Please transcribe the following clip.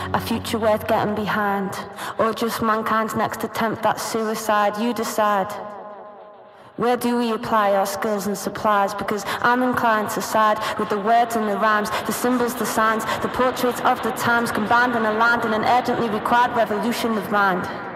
a future worth getting behind, or just mankind's next attempt at suicide. You decide. Where do we apply our skills and supplies? Because I'm inclined to side with the words and the rhymes, the symbols, the signs, the portraits of the times, combined and aligned in an urgently required revolution of mind.